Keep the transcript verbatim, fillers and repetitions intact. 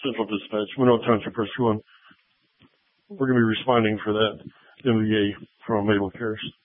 Central Dispatch, Winona Township Rescue One. We're going to be responding for that M V A from Mabel Cares.